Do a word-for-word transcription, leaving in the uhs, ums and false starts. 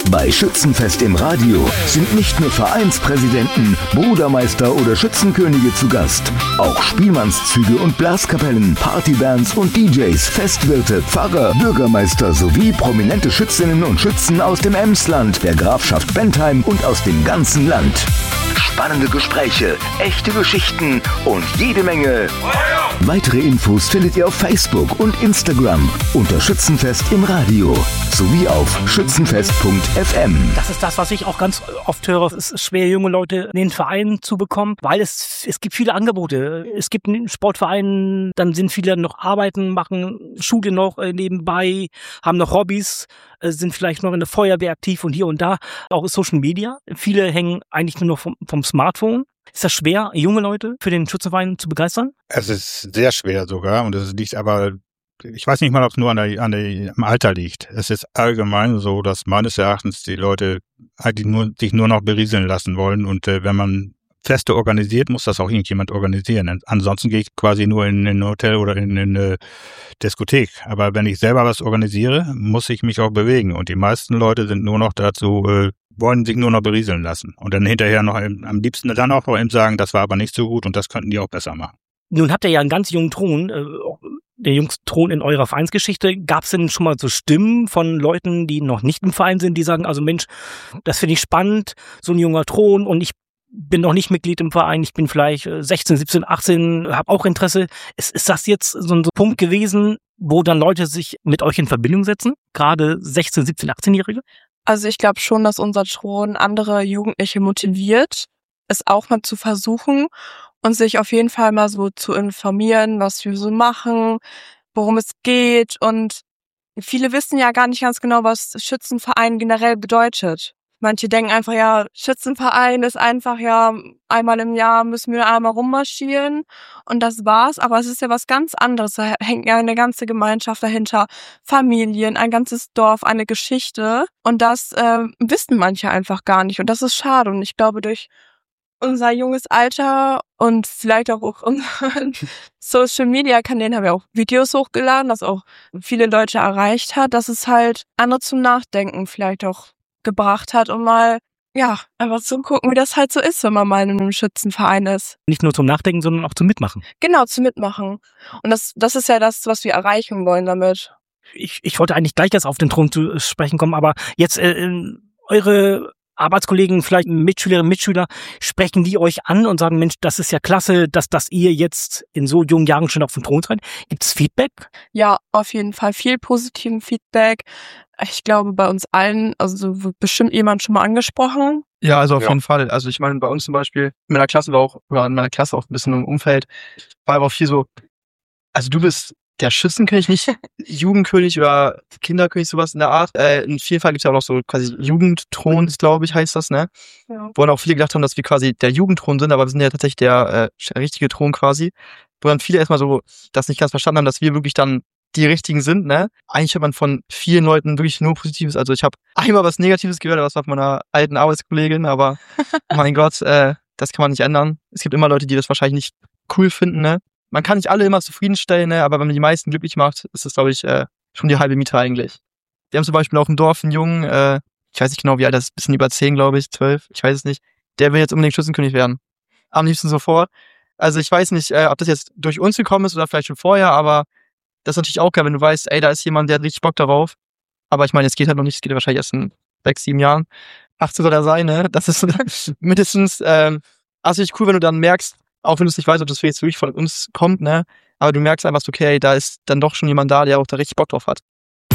Bei Schützenfest im Radio sind nicht nur Vereinspräsidenten, Brudermeister oder Schützenkönige zu Gast. Auch Spielmannszüge und Blaskapellen, Partybands und D Js, Festwirte, Pfarrer, Bürgermeister sowie prominente Schützinnen und Schützen aus dem Emsland, der Grafschaft Bentheim und aus dem ganzen Land. Spannende Gespräche, echte Geschichten und jede Menge weitere Infos findet ihr auf Facebook und Instagram unter Schützenfest im Radio sowie auf schützenfest punkt f m. Das ist das, was ich auch ganz oft höre. Es ist schwer, junge Leute in den Verein zu bekommen, weil es, es gibt viele Angebote. Es gibt einen Sportverein, dann sind viele noch arbeiten, machen Schule noch nebenbei, haben noch Hobbys, sind vielleicht noch in der Feuerwehr aktiv und hier und da. Auch Social Media. Viele hängen eigentlich nur noch vom, vom Smartphone. Ist das schwer, junge Leute für den Schützenverein zu begeistern? Es ist sehr schwer sogar und es liegt aber, ich weiß nicht mal, ob es nur an der, an der, am Alter liegt. Es ist allgemein so, dass meines Erachtens die Leute eigentlich nur, sich nur noch berieseln lassen wollen und äh, wenn man Feste organisiert, muss das auch irgendjemand organisieren. Ansonsten gehe ich quasi nur in ein Hotel oder in eine Diskothek. Aber wenn ich selber was organisiere, muss ich mich auch bewegen und die meisten Leute sind nur noch dazu, äh, wollen sich nur noch berieseln lassen. Und dann hinterher noch am liebsten dann auch noch eben sagen, das war aber nicht so gut und das könnten die auch besser machen. Nun habt ihr ja einen ganz jungen Thron, äh, der jüngste Thron in eurer Vereinsgeschichte. Gab es denn schon mal so Stimmen von Leuten, die noch nicht im Verein sind, die sagen, also Mensch, das finde ich spannend, so ein junger Thron und ich bin noch nicht Mitglied im Verein, ich bin vielleicht sechzehn, siebzehn, achtzehn, habe auch Interesse. Ist, ist das jetzt so ein Punkt gewesen, wo dann Leute sich mit euch in Verbindung setzen? Gerade sechzehn, siebzehn, achtzehnjährige? Also ich glaube schon, dass unser Thron andere Jugendliche motiviert, es auch mal zu versuchen und sich auf jeden Fall mal so zu informieren, was wir so machen, worum es geht. Und viele wissen ja gar nicht ganz genau, was Schützenverein generell bedeutet. Manche denken einfach, ja, Schützenverein ist einfach, ja, einmal im Jahr müssen wir einmal rummarschieren und das war's. Aber es ist ja was ganz anderes. Da hängt ja eine ganze Gemeinschaft dahinter, Familien, ein ganzes Dorf, eine Geschichte. Und das äh, wissen manche einfach gar nicht. Und das ist schade. Und ich glaube, durch unser junges Alter und vielleicht auch unseren Social-Media-Kanälen haben wir auch Videos hochgeladen, das auch viele Leute erreicht hat, dass es halt andere zum Nachdenken vielleicht auch gebracht hat, um mal, ja, einfach zu gucken, wie das halt so ist, wenn man mal in einem Schützenverein ist. Nicht nur zum Nachdenken, sondern auch zum Mitmachen. Genau, zum Mitmachen. Und das, das ist ja das, was wir erreichen wollen damit. Ich, ich wollte eigentlich gleich erst auf den Thron zu sprechen kommen, aber jetzt äh, eure Arbeitskollegen, vielleicht Mitschülerinnen und Mitschüler, sprechen die euch an und sagen, Mensch, das ist ja klasse, dass, dass ihr jetzt in so jungen Jahren schon auf dem Thron seid. Gibt es Feedback? Ja, auf jeden Fall viel positiven Feedback. Ich glaube, bei uns allen, also wird bestimmt jemand schon mal angesprochen. Ja, also auf Ja. jeden Fall. Also ich meine, bei uns zum Beispiel, in meiner Klasse war auch, oder in meiner Klasse auch ein bisschen im Umfeld, war aber auch viel so, also du bist der Schützenkönig, nicht Jugendkönig oder Kinderkönig, sowas in der Art. Äh, in vielen Fällen gibt es ja auch noch so quasi Jugendthrons, glaube ich, heißt das, ne? Ja. Wo dann auch viele gedacht haben, dass wir quasi der Jugendthron sind, aber wir sind ja tatsächlich der äh, richtige Thron quasi. Wo dann viele erstmal so das nicht ganz verstanden haben, dass wir wirklich dann die richtigen sind, ne? Eigentlich hat man von vielen Leuten wirklich nur Positives. Also ich habe einmal was Negatives gehört, das war von meiner alten Arbeitskollegin, aber mein Gott, äh, das kann man nicht ändern. Es gibt immer Leute, die das wahrscheinlich nicht cool finden, ne? Man kann nicht alle immer zufriedenstellen, ne? Aber wenn man die meisten glücklich macht, ist das, glaube ich, äh, schon die halbe Miete eigentlich. Wir haben zum Beispiel auch im Dorf einen Jungen, äh, ich weiß nicht genau, wie alt das ist, ein bisschen über zehn, glaube ich, zwölf, ich weiß es nicht. Der will jetzt unbedingt Schützenkönig werden. Am liebsten sofort. Also ich weiß nicht, äh, ob das jetzt durch uns gekommen ist oder vielleicht schon vorher, aber das ist natürlich auch geil, wenn du weißt, ey, da ist jemand, der hat richtig Bock darauf. Aber ich meine, es geht halt noch nicht, es geht ja wahrscheinlich erst in sechs, sieben Jahren. achtzehn soll er sein, ne? Das ist mindestens, ähm, also richtig cool, wenn du dann merkst, auch wenn du es nicht weißt, ob das jetzt wirklich von uns kommt, ne? Aber du merkst einfach, okay, da ist dann doch schon jemand da, der auch da richtig Bock drauf hat.